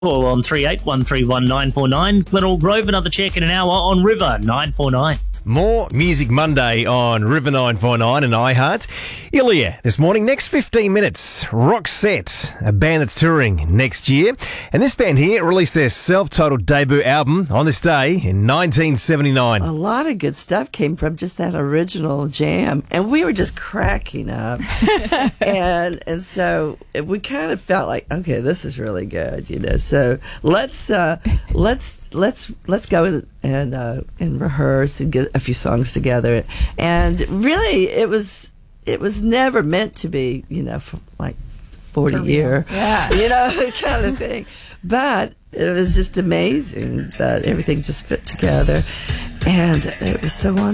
Or on 38131949. Glenelg Grove, another check in an hour on River 949. More Music Monday on River 949 and iHeart. Ilya this morning, next 15 minutes, Roxette, a band that's touring next year. And this band here released their self-titled debut album on this day in 1979. A lot of good stuff came from just that original jam, and we were just cracking up. and so we kind of felt like, okay, this is really good, So let's go and rehearse and get a few songs together. And really, it was never meant to be, for like 40-year, kind of thing. But it was just amazing that everything just fit together, and it was so wonderful.